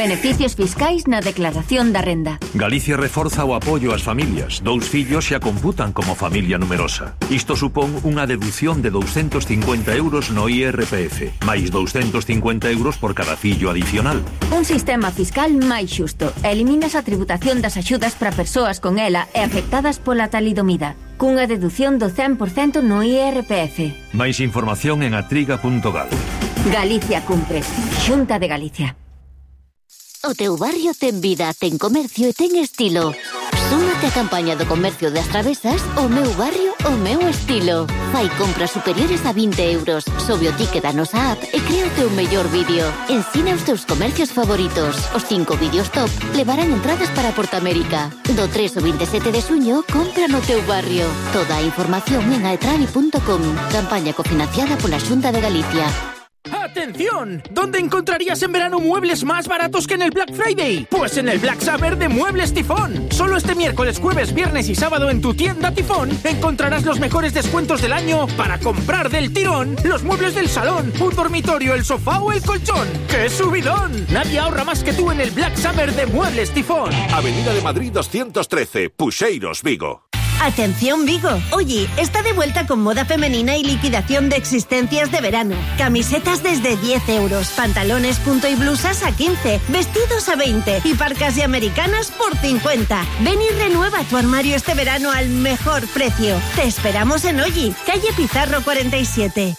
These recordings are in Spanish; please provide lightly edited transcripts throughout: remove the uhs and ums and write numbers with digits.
Beneficios fiscais na declaración da renda. Galicia reforza o apoio ás familias. 2 fillos xa computan como familia numerosa. Isto supón unha deducción de 250 euros no IRPF, máis 250 euros por cada fillo adicional. Un sistema fiscal máis xusto. Eliminas a tributación das axudas para persoas con ela e afectadas pola talidomida, cunha deducción do 100% no IRPF. Máis información en atriga.gal. Galicia cumpre. Xunta de Galicia. O teu barrio ten vida, ten comercio e ten estilo. Súmate a campaña do comercio das Travesas, o meu barrio, o meu estilo. Fai compras superiores a 20 euros, sobe o ticket da nosa app e crea o teu mellor vídeo. Ensina os teus comercios favoritos. Os 5 vídeos top levarán entradas para Portamérica. Do 3 ao 27 de xuño, compra no teu barrio. Toda a información en aetravi.com. Campaña cofinanciada pola Xunta de Galicia. ¡Atención! ¿Dónde encontrarías en verano muebles más baratos que en el Black Friday? Pues en el Black Summer de Muebles Tifón. Solo este miércoles, jueves, viernes y sábado en tu tienda Tifón encontrarás los mejores descuentos del año para comprar del tirón los muebles del salón, un dormitorio, el sofá o el colchón. ¡Qué subidón! Nadie ahorra más que tú en el Black Summer de Muebles Tifón. Avenida de Madrid 213, Puxeiros, Vigo. Atención Vigo, Oji está de vuelta con moda femenina y liquidación de existencias de verano. Camisetas desde 10 euros, pantalones punto y blusas a 15, vestidos a 20 y parcas y americanas por 50. Ven y renueva tu armario este verano al mejor precio. Te esperamos en Oji, calle Pizarro 47.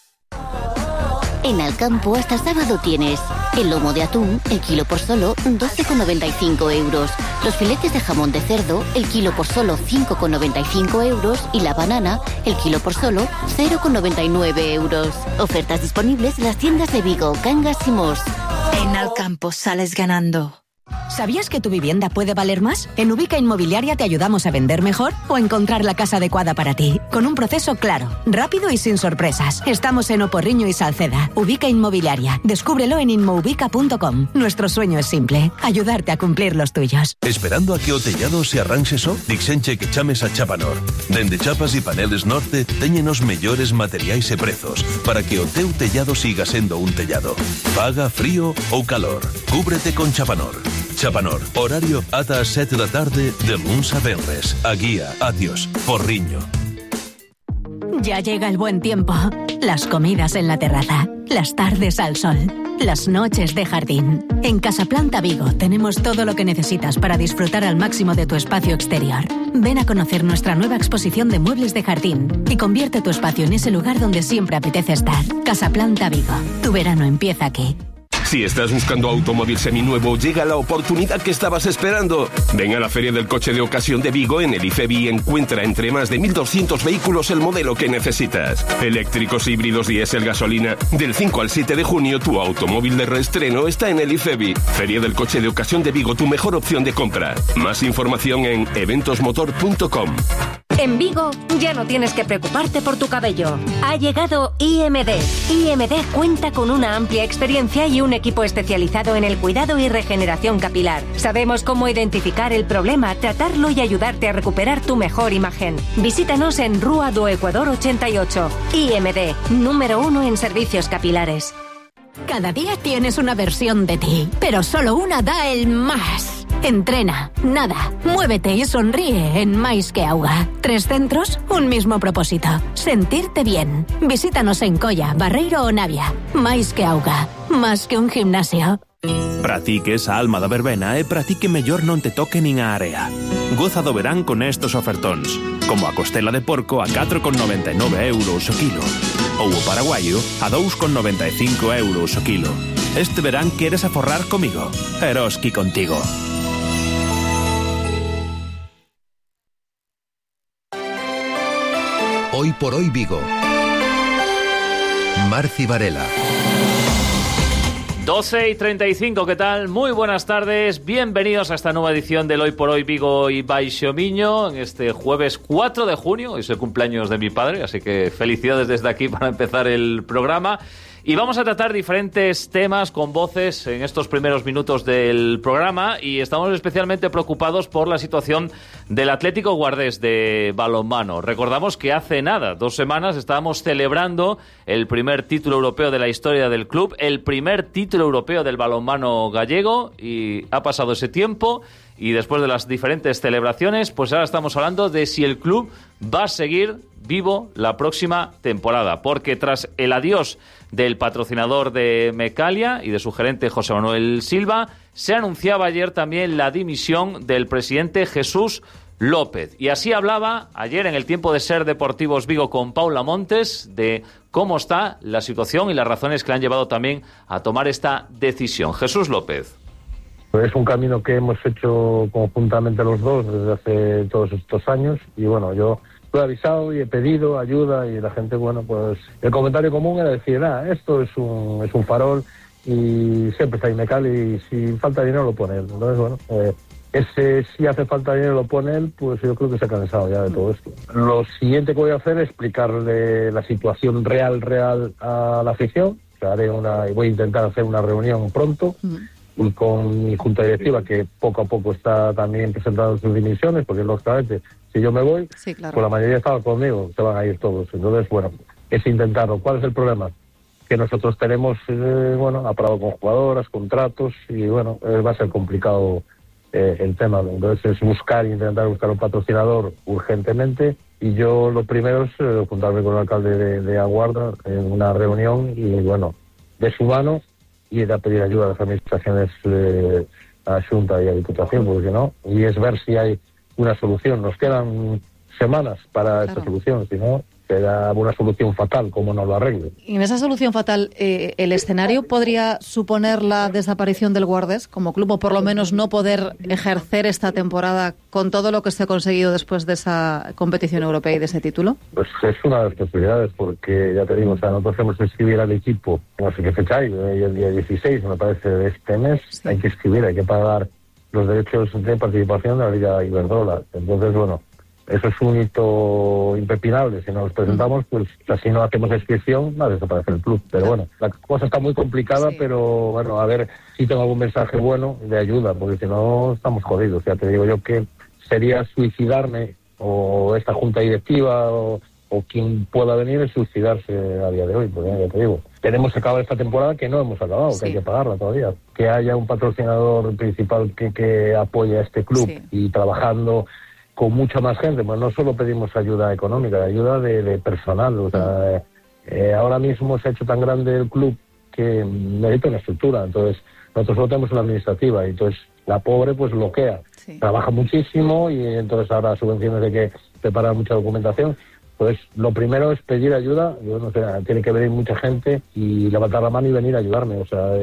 En Alcampo hasta sábado tienes el lomo de atún, el kilo por solo 12,95 euros. Los filetes de jamón de cerdo, el kilo por solo 5,95 euros. Y la banana, el kilo por solo 0,99 euros. Ofertas disponibles en las tiendas de Vigo, Cangas y Mos. En Alcampo sales ganando. ¿Sabías que tu vivienda puede valer más? En Ubica Inmobiliaria te ayudamos a vender mejor o a encontrar la casa adecuada para ti. Con un proceso claro, rápido y sin sorpresas. Estamos en Oporriño y Salceda. Ubica Inmobiliaria. Descúbrelo en inmoubica.com. Nuestro sueño es simple, ayudarte a cumplir los tuyos. Esperando a que o tellado se arranxe só? Dixenche que chames a Chapanor. Dende Chapas e Paneles Norte teñen os mellores materiais e prezos para que o teu tellado siga sendo un tellado. Faga frío ou calor. Cúbrete con Chapanor. Chapanor, horario ata as 7 da tarde de luns a venres. A guía, adiós, Porriño. Ya llega el buen tiempo. Las comidas en la terraza, las tardes al sol, las noches de jardín. En Casaplanta Vigo tenemos todo lo que necesitas para disfrutar al máximo de tu espacio exterior. Ven a conocer nuestra nueva exposición de muebles de jardín y convierte tu espacio en ese lugar donde siempre apetece estar. Casaplanta Vigo. Tu verano empieza aquí. Si estás buscando automóvil seminuevo, llega la oportunidad que estabas esperando. Ven a la Feria del Coche de Ocasión de Vigo en el IFEBI y encuentra entre más de 1.200 vehículos el modelo que necesitas. Eléctricos, híbridos, diésel, gasolina. Del 5 al 7 de junio, tu automóvil de reestreno está en el IFEBI. Feria del Coche de Ocasión de Vigo, tu mejor opción de compra. Más información en eventosmotor.com. En Vigo ya no tienes que preocuparte por tu cabello. Ha llegado IMD. IMD cuenta con una amplia experiencia y un equipo especializado en el cuidado y regeneración capilar. Sabemos cómo identificar el problema, tratarlo y ayudarte a recuperar tu mejor imagen. Visítanos en Rúa do Ecuador 88. IMD, número 1 en servicios capilares. Cada día tienes una versión de ti, pero solo una da el más. Entrena, nada, muévete y sonríe en Mais que Auga. 3 centros, un mismo propósito. Sentirte bien. Visítanos en Colla, Barreiro o Navia. Mais que Auga, más que un gimnasio. Pratique esa alma da verbena e pratique mellor non te toque nin a area. Goza do verán con estos ofertóns, como a costela de porco a 4,99 euros o kilo, ou o paraguayo a 2,95 euros o kilo. Este verán queres aforrar comigo? Eroski contigo. Hoy por hoy Vigo. Marci Varela. 12:35, ¿qué tal? Muy buenas tardes, bienvenidos a esta nueva edición del Hoy por Hoy Vigo y Baixo Miño, en este jueves 4 de junio, hoy es el cumpleaños de mi padre, así que felicidades desde aquí para empezar el programa. Y vamos a tratar diferentes temas con voces en estos primeros minutos del programa, y estamos especialmente preocupados por la situación del Atlético Guardés de balonmano. Recordamos que hace nada, 2 semanas, estábamos celebrando el primer título europeo de la historia del club, el primer título europeo del balonmano gallego, y ha pasado ese tiempo. Y después de las diferentes celebraciones, pues ahora estamos hablando de si el club va a seguir vivo la próxima temporada. Porque tras el adiós del patrocinador de Mecalia y de su gerente José Manuel Silva, se anunciaba ayer también la dimisión del presidente Jesús López. Y así hablaba ayer en el tiempo de Ser Deportivos Vigo con Paula Montes de cómo está la situación y las razones que le han llevado también a tomar esta decisión. Jesús López. Es un camino que hemos hecho conjuntamente los dos desde hace todos estos años, y bueno, yo lo he avisado y he pedido ayuda, y la gente, bueno, pues el comentario común era decir, esto es un farol y siempre está Mecalia, y si falta dinero lo pone él. Entonces, bueno, si hace falta dinero lo pone él, pues yo creo que se ha cansado ya de todo esto. Lo siguiente que voy a hacer es explicarle la situación real a la afición. O sea, voy a intentar hacer una reunión pronto. Y con mi junta directiva, que poco a poco está también presentando sus dimisiones, porque lógicamente si yo me voy, sí, claro, pues la mayoría estaba conmigo, se van a ir todos. Entonces, bueno, es intentarlo. ¿Cuál es el problema? Que nosotros tenemos, aprobado con jugadoras, contratos, y bueno, va a ser complicado el tema. Entonces es intentar buscar un patrocinador urgentemente, y yo lo primero es juntarme con el alcalde de Aguarda en una reunión, y bueno, de su mano, y ir a pedir ayuda a las administraciones, a Xunta y a Diputación, porque no, y es ver si hay una solución. Nos quedan semanas para esta solución, si no, será una solución fatal, como no lo arregle. Y en esa solución fatal, ¿el escenario podría suponer la desaparición del Guardés como club, o por lo menos no poder ejercer esta temporada con todo lo que se ha conseguido después de esa competición europea y de ese título? Pues es una de las posibilidades, porque ya te digo, nosotros tenemos que escribir al equipo, no sé qué fecha hay, el día 16, me parece, de este mes, sí. Hay que escribir, hay que pagar los derechos de participación de la Liga Iberdrola. Entonces, bueno, eso es un hito impepinable. Si no nos presentamos, pues si no hacemos inscripción, va a desaparecer el club. Pero bueno, la cosa está muy complicada, sí. Pero bueno, a ver si tengo algún mensaje bueno de ayuda, porque si no estamos jodidos. Ya te digo yo que sería suicidarme, o esta junta directiva, o quien pueda venir, es suicidarse a día de hoy, porque ya te digo, tenemos que acabar esta temporada, que no hemos acabado, sí. Que hay que pagarla todavía. Que haya un patrocinador principal que apoye a este club, sí. Y trabajando con mucha más gente, pues no solo pedimos ayuda económica, ayuda de personal. O sea, ahora mismo se ha hecho tan grande el club que necesita una estructura. Entonces, nosotros solo tenemos una administrativa, y entonces la pobre pues bloquea. Sí. Trabaja muchísimo, y entonces ahora subvenciones de que prepara mucha documentación. Pues lo primero es pedir ayuda. Yo no sé, tiene que venir mucha gente y levantar la mano y venir a ayudarme. O sea,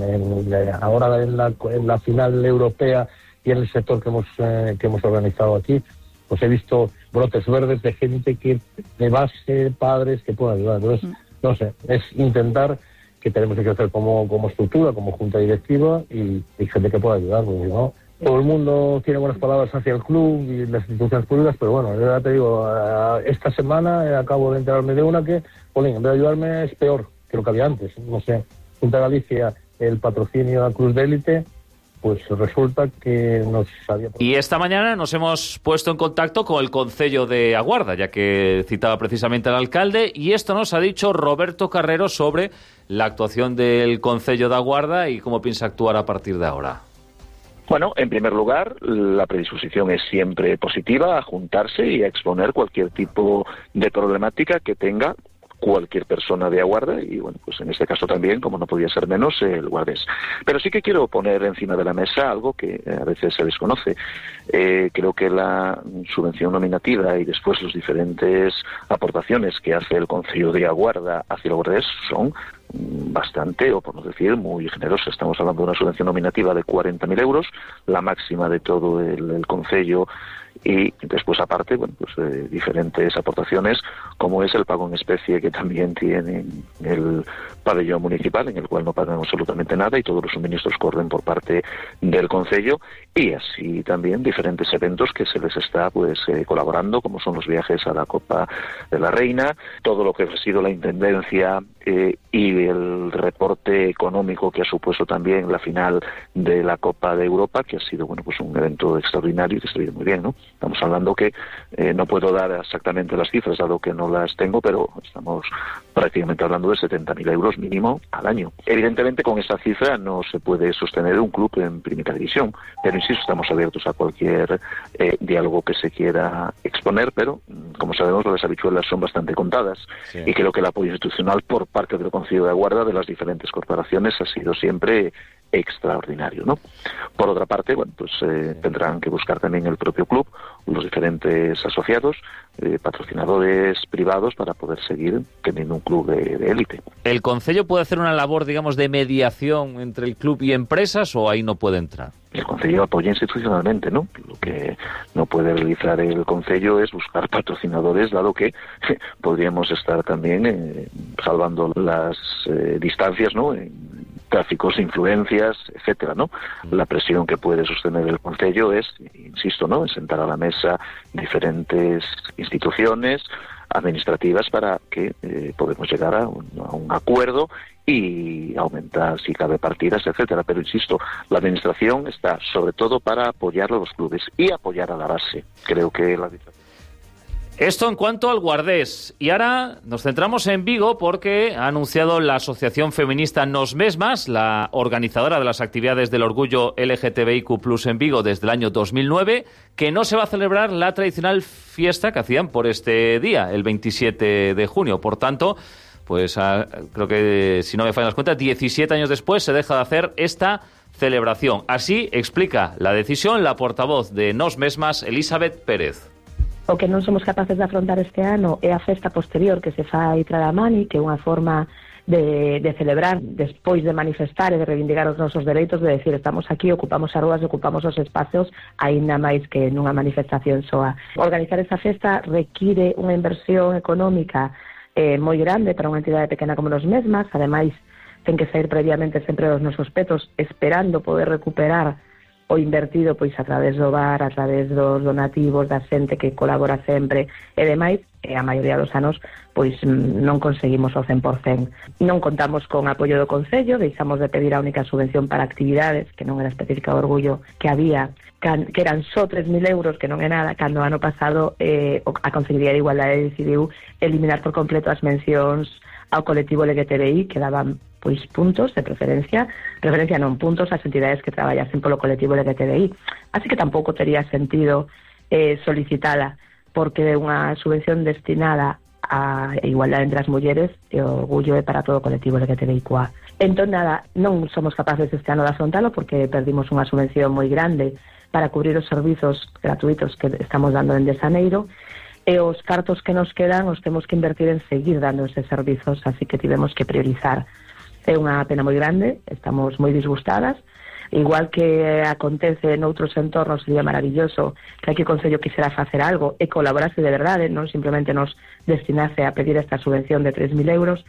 ahora en la final europea y en el sector que hemos organizado aquí, pues he visto brotes verdes de gente de base, padres que puedan ayudar. Entonces, no sé, es intentar, que tenemos que hacer como estructura, como junta directiva, y gente que pueda ayudar, porque no, todo el mundo tiene buenas palabras hacia el club y las instituciones públicas, pero bueno, ya te digo, esta semana acabo de enterarme de una que, en vez de ayudarme, es peor que lo que había antes. No sé, Junta de Galicia, el patrocinio a Cruz de Élite, pues resulta que nos había... Y esta mañana nos hemos puesto en contacto con el Concello de Aguarda, ya que citaba precisamente al alcalde, y esto nos ha dicho Roberto Carrero sobre la actuación del Concello de Aguarda y cómo piensa actuar a partir de ahora. Bueno, en primer lugar, la predisposición es siempre positiva a juntarse y a exponer cualquier tipo de problemática que tenga cualquier persona de Aguarda, y bueno, pues en este caso también, como no podía ser menos, el Guardés. Pero sí que quiero poner encima de la mesa algo que a veces se desconoce. Creo que la subvención nominativa y después las diferentes aportaciones que hace el Concello de Aguarda hacia el Guardés son bastante, o por no decir, muy generosas. Estamos hablando de una subvención nominativa de 40.000 euros, la máxima de todo el Concello, Y después, aparte, bueno, pues diferentes aportaciones, como es el pago en especie que también tiene el pabellón municipal, en el cual no pagan absolutamente nada y todos los suministros corren por parte del concello, y así también diferentes eventos que se les está pues colaborando, como son los viajes a la Copa de la Reina, todo lo que ha sido la intendencia y el reporte económico que ha supuesto también la final de la Copa de Europa, que ha sido bueno pues un evento extraordinario y que está ido muy bien, ¿no? Estamos hablando que no puedo dar exactamente las cifras, dado que no las tengo, pero estamos prácticamente hablando de 70.000 euros mínimo al año. Evidentemente, con esa cifra no se puede sostener un club en primera división, pero insisto, estamos abiertos a cualquier diálogo que se quiera exponer, pero como sabemos, las habichuelas son bastante contadas, sí. Y creo que el apoyo institucional por parte del Concello de Guarda, de las diferentes corporaciones, ha sido siempre extraordinario, ¿no? Por otra parte, bueno, pues tendrán que buscar también el propio club, los diferentes asociados, patrocinadores privados, para poder seguir teniendo un club de élite. ¿El Concello puede hacer una labor, digamos, de mediación entre el club y empresas, o ahí no puede entrar? El Concello apoya institucionalmente, ¿no? Lo que no puede realizar el Concello es buscar patrocinadores, dado que podríamos estar también salvando las distancias, ¿no? Tráficos, influencias, etcétera, ¿no? La presión que puede sostener el Concello es, insisto, ¿no?, es sentar a la mesa diferentes instituciones administrativas para que podamos llegar a un acuerdo y aumentar, si cabe, partidas, etcétera. Pero insisto, la administración está sobre todo para apoyar a los clubes y apoyar a la base. Creo que la Esto en cuanto al Guardés. Y ahora nos centramos en Vigo, porque ha anunciado la asociación feminista Nos Mesmas, la organizadora de las actividades del orgullo LGTBIQ+ en Vigo desde el año 2009, que no se va a celebrar la tradicional fiesta que hacían por este día, el 27 de junio. Por tanto, pues creo que, si no me fallan las cuentas, 17 años después se deja de hacer esta celebración. Así explica la decisión la portavoz de Nos Mesmas, Elizabeth Pérez. O que non somos capaces de afrontar este ano é a festa posterior que se fai Tradamani, que é unha forma de celebrar despois de manifestar e de reivindicar os nosos dereitos, de decir, estamos aquí, ocupamos as ruas, ocupamos os espacios, aínda máis que nunha manifestación soa. Organizar esta festa require unha inversión económica moi grande para unha entidade pequena como Nos Mesmas. Ademais, ten que sair previamente sempre dos nosos petos, esperando poder recuperar o invertido pois a través do bar, a través dos donativos, da xente que colabora sempre e demais, e a maioría dos anos pois non conseguimos o 100%. Non contamos con apoio do Concello, deixamos de pedir a única subvención para actividades, que non era específica do orgullo, que había, que eran só 3.000 euros, que non é nada, cando ano pasado a Consellería de Igualdade decidiu eliminar por completo as mencións ao colectivo LGTBI, que daban pois puntos de preferencia non, puntos ás entidades que traballasen polo colectivo LGTBI. Así que tampouco tería sentido solicitala, porque unha subvención destinada a igualdade entre as mulleres e o orgullo é para todo o colectivo LGTBIQA. Entón, nada, non somos capaces este ano de afrontalo, porque perdimos unha subvención moi grande para cubrir os servizos gratuitos que estamos dando en Xaneiro, e os cartos que nos quedan os temos que invertir en seguir dando eses servizos, así que tivemos que priorizar. É unha pena moi grande, estamos moi disgustadas, igual que acontece noutros entornos. Sería maravilloso que aquí o Concello quixera facer algo e colaborase de verdade, non simplemente nos destinase a pedir esta subvención de 3.000 euros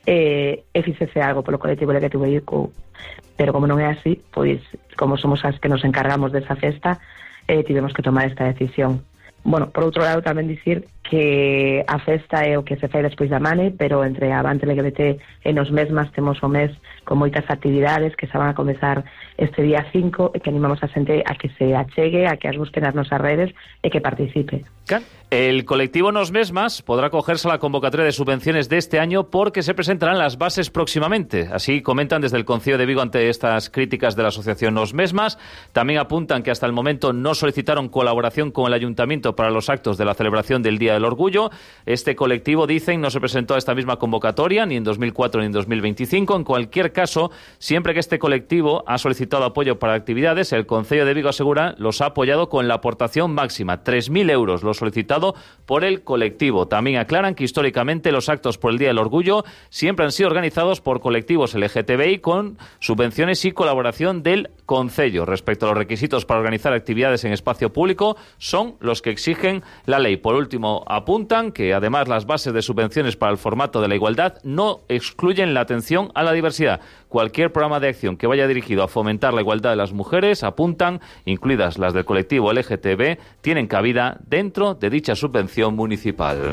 e fixese algo polo colectivo LGTBI, pero como non é así, pois como somos as que nos encargamos desa festa, tivemos que tomar esta decisión. Bueno, por outro lado, tamén dicir que a festa é o que se fai despois da Mane, pero entre a Avante LGBT e Nos Mesmas temos o mes con moitas actividades que se van a comezar este día 5 e que animamos a xente a que se achegue, a que as busquen nas nosas redes e que participe. El colectivo Nos Mesmas podrá acogerse a la convocatoria de subvenciones de este año, porque se presentarán las bases próximamente. Así comentan desde el Concello de Vigo ante estas críticas de la asociación Nos Mesmas. También apuntan que hasta el momento no solicitaron colaboración con el Ayuntamiento para los actos de la celebración del Día del Orgullo. Este colectivo, dicen, no se presentó a esta misma convocatoria ni en 2004 ni en 2025. En cualquier caso, siempre que este colectivo ha solicitado apoyo para actividades, el Concello de Vigo, asegura, los ha apoyado con la aportación máxima, 3.000 euros, lo solicitado por el colectivo. También aclaran que históricamente los actos por el Día del Orgullo siempre han sido organizados por colectivos LGTBI con subvenciones y colaboración del concello. Respecto a los requisitos para organizar actividades en espacio público, son los que exigen la ley. Por último, apuntan que además las bases de subvenciones para el formato de la igualdad no excluyen la atención a la diversidad. Cualquier programa de acción que vaya dirigido a fomentar la igualdad de las mujeres, apuntan, incluidas las del colectivo LGTB, tienen cabida dentro de dicha subvención municipal.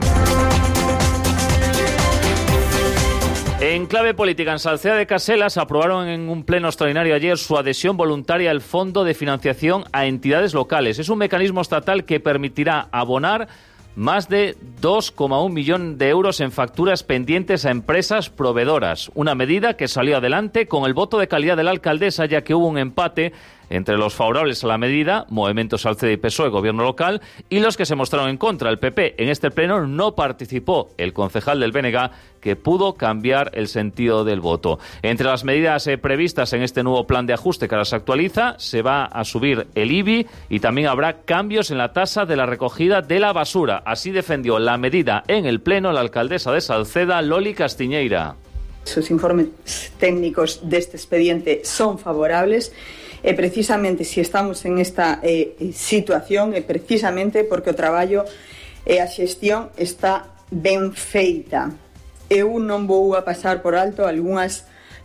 En clave política, en Salceda de Caselas aprobaron en un pleno extraordinario ayer su adhesión voluntaria al Fondo de Financiación a Entidades Locales. Es un mecanismo estatal que permitirá abonar más de 2,1 millón de euros en facturas pendientes a empresas proveedoras. Una medida que salió adelante con el voto de calidad de la alcaldesa, ya que hubo un empate entre los favorables a la medida, Movimiento Salceda y PSOE, Gobierno local, y los que se mostraron en contra. El PP en este pleno no participó el concejal del BNG, que pudo cambiar el sentido del voto. Entre las medidas previstas en este nuevo plan de ajuste que ahora se actualiza, se va a subir el IBI y también habrá cambios en la tasa de la recogida de la basura. Así defendió la medida en el pleno la alcaldesa de Salceda, Loli Castiñeira. Sus informes técnicos de este expediente son favorables. Precisamente si estamos en esta situación, precisamente porque o traballo e a xestión está ben feita. Eu non vou a pasar por alto algunhas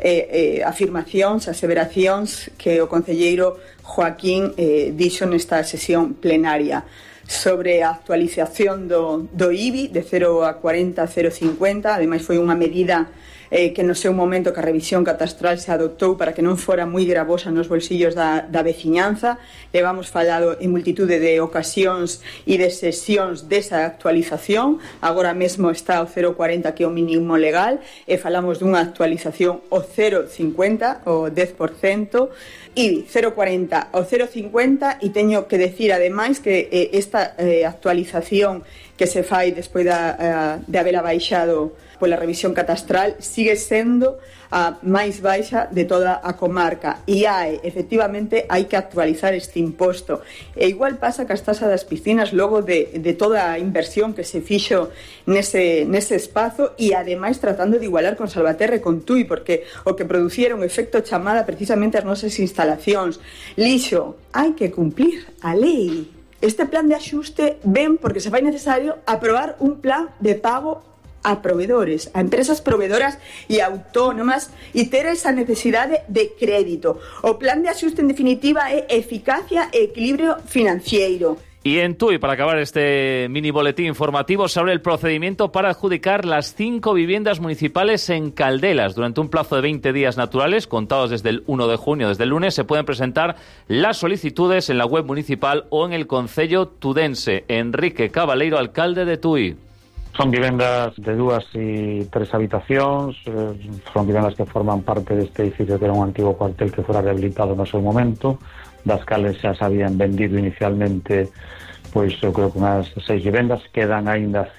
afirmacións, aseveracións que o concelleiro Joaquín dixo nesta sesión plenaria sobre a actualización do IBI de 0 a 40 a 0,50. Ademais foi unha medida que no seu momento que a revisión catastral se adoptou para que non fora moi gravosa nos bolsillos da veciñanza. Levamos falado en multitude de ocasións e de sesións desa actualización. Agora mesmo está o 0,40 que é o mínimo legal e falamos dunha actualización o 0,50, o 10%, e 0,40 ao 0,50, e teño que decir ademais que esta actualización que se fai despois de habela baixado pola revisión catastral sigue sendo a máis baixa de toda a comarca e efectivamente hai que actualizar este imposto. E igual pasa que as tasas das piscinas logo de toda a inversión que se fixo nese espazo, e ademais tratando de igualar con Salvaterra e con Tui, porque o que producieron efecto chamada precisamente as nosas instalacións. Lixo, hai que cumplir a lei. Este plan de axuste ven porque se fai necesario aprobar un plan de pago a proveedores, a empresas proveedoras e autónomas, e ter esa necesidade de crédito. O plan de axuste en definitiva é eficacia e equilibrio financiero. Y en Tui, para acabar este mini boletín informativo, se abre el procedimiento para adjudicar las 5 viviendas municipales en Caldelas. Durante un plazo de 20 días naturales, contados desde el 1 de junio, desde el lunes, se pueden presentar las solicitudes en la web municipal o en el concello tudense. Enrique Cabaleiro, alcalde de Tui. Son vivendas de 2 y 3 habitacións, son vivendas que forman parte deste edificio que era un antigo cuartel que fora rehabilitado no seu momento, das cales xa se habían vendido inicialmente, pois eu creo que unhas 6 vivendas, quedan aínda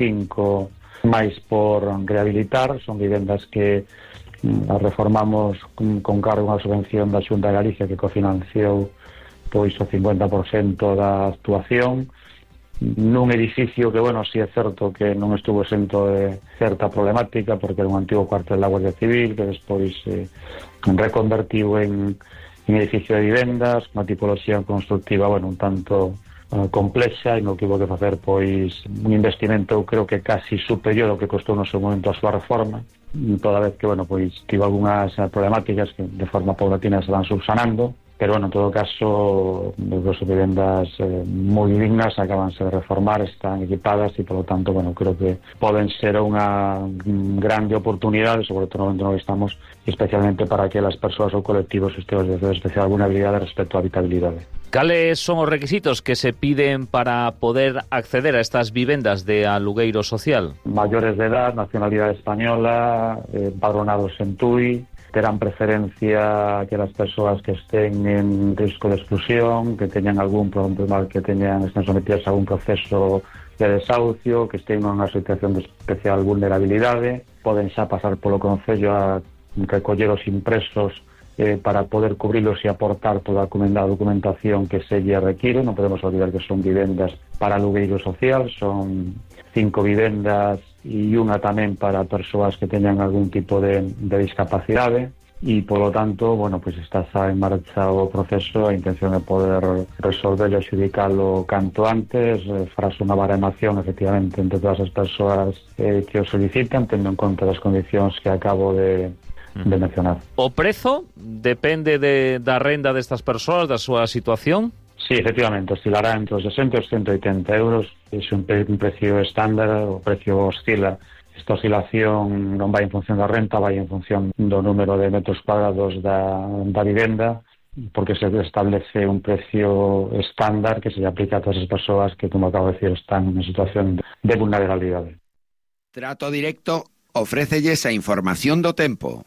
5 máis por rehabilitar. Son vivendas que as reformamos con cargo a subvención da Xunta de Galicia, que cofinanciou pois o 50% da actuación, nun edificio que, bueno, si é certo que non estuvo exento de certa problemática, porque era un antigo cuartel da Guardia Civil que despois reconvertiu en edificio de vivendas, unha tipoloxía constructiva, bueno, un tanto complexa, e non que hubo que facer pois un investimento, eu creo que casi superior ao que costou no seu momento a súa reforma, toda vez que, bueno, pois tivo algunhas problemáticas que de forma paulatina se van subsanando. Pero, bueno, en todo caso, dos vivendas moi dignas, acabanse de reformar, están equipadas e, polo tanto, bueno, creo que poden ser unha grande oportunidade, sobre todo no momento no que estamos, especialmente para aquelas persoas ou colectivos que estén de especial vulnerabilidade respecto á habitabilidade. Cales son os requisitos que se piden para poder acceder a estas vivendas de alugueiro social? Maiores de edad, nacionalidade española, empadronados en Tui, terán preferencia aquelas persoas que estén en risco de exclusión, que teñan algún problema, que estén sometidas a algún proceso de desahucio, que estén nunha situación de especial vulnerabilidade. Poden xa pasar polo concello a recoller os impresos para poder cubrilos e aportar toda a documentación que se lle require. Non podemos olvidar que son vivendas para alugueiro social, son 5 vivendas e unha tamén para persoas que teñan algún tipo de discapacidade. e polo tanto, bueno, pois está xa en marcha o proceso, a intención é poder resolverlo e adxudicalo canto antes, farase unha baremación efectivamente entre todas as persoas que o solicitan, tendo en conta as condicións que acabo de mencionar. O prezo depende da renda destas persoas, da súa situación? Sí, efectivamente, oscilará entre os 60 e os 180 euros, é un precio estándar, o precio oscila. Esta oscilación non vai en función da renta, vai en función do número de metros cuadrados da vivenda, porque se establece un precio estándar que se aplica a todas as persoas que, como acabo de decir, están en situación de vulnerabilidade. Trato Directo ofrécelles a información do tempo.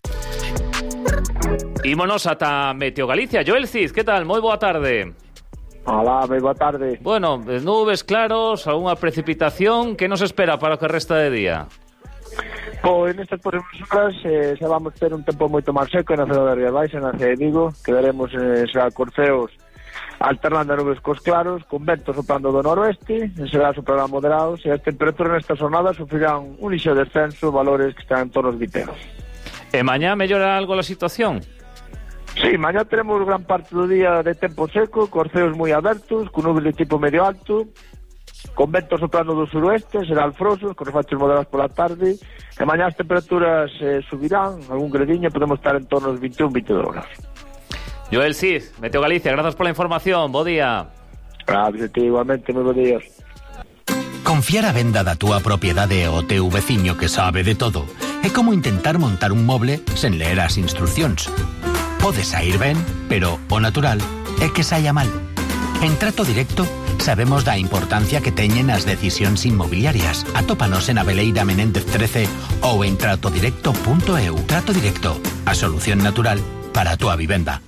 Ímonos ata Meteo Galicia. Joel Cid, que tal? Moi boa tarde. Hola, moi boa tarde. Bueno, nubes claros, algunha precipitación, que nos espera para o que resta de día? Pois nestas próximas horas xa vamos ter un tempo moito máis seco na cidade de Rías Baixas, na cidade de Vigo. Quedaremos xa corceos alternando a nubes cos claros, con vento soplando do noroeste, será soprará moderados, e as temperaturas nesta jornada sufrirán un lixo descenso, valores que están en torno aos 20 euros. E mañá mellora algo a situación? Sí, mañá teremos gran parte do día de tempo seco, corceos moi abertos, con nubes de tipo medio alto, con vento soprando do suroeste, será alfrosos, con refachos moderados pola tarde, e mañá as temperaturas subirán, algún grediño, podemos estar en torno aos 21-22 graus. Joel Cid, Meteo Galicia, grazas pola información, bo día. Gracias, igualmente, moi bons días. Confiar a venda da túa propiedade ao teu veciño que sabe de todo é como intentar montar un moble sen ler as instruccións. Pode sair ben, pero o natural é que saia mal. En Trato Directo sabemos da importancia que teñen as decisións inmobiliarias. Atópanos en Abeleira Menéndez 13 ou en tratodirecto.eu. Trato Directo, a solución natural para a túa vivenda.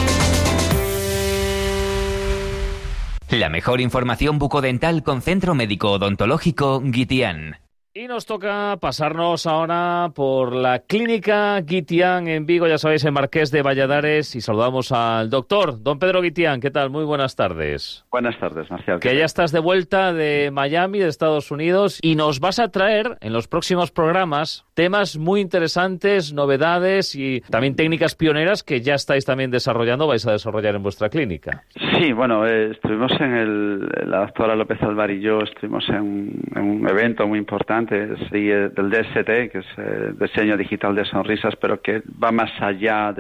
La mejor información bucodental con Centro Médico Odontológico Guitián. Y nos toca pasarnos ahora por la Clínica Guitián en Vigo, ya sabéis, en Marqués de Valladares, y saludamos al doctor, don Pedro Guitián. ¿Qué tal? Muy buenas tardes. Buenas tardes, Marcial. Que ya estás de vuelta de Miami, de Estados Unidos, y nos vas a traer en los próximos programas temas muy interesantes, novedades y también técnicas pioneras que ya estáis también desarrollando, vais a desarrollar en vuestra clínica. Sí, bueno, estuvimos la doctora López Alvar y yo estuvimos en un evento muy importante del DST, que es Diseño Digital de Sonrisas, pero que va más allá de